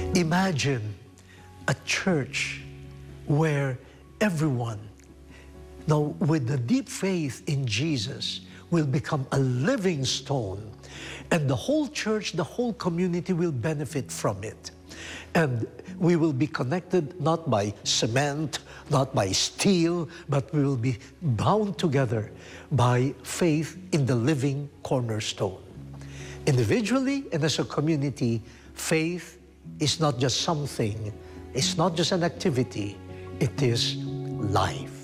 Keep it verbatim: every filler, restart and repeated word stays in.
Imagine a church where everyone, now with the deep faith in Jesus, will become a living stone, and the whole church, the whole community will benefit from it. And we will be connected not by cement, not by steel, but we will be bound together by faith in the living cornerstone. Individually and as a community, faith is not just something, it's not just an activity, it is life.